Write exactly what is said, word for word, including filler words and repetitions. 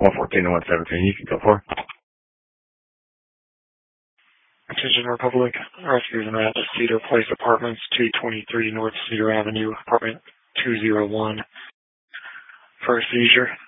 one fourteen and one seventeen. You can go for. Attention Republic. Rescuers and at Cedar Place Apartments, two twenty-three North Cedar Avenue, apartment two oh one. For a seizure.